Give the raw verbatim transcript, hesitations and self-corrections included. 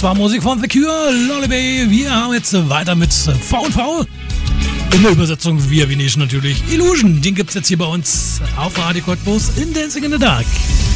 war Musik von The Cure, Lullaby. Wir haben jetzt weiter mit V und V. In der Übersetzung via Venetian natürlich. Illusion, den gibt es jetzt hier bei uns auf Radio Cottbus in Dancing in the Dark.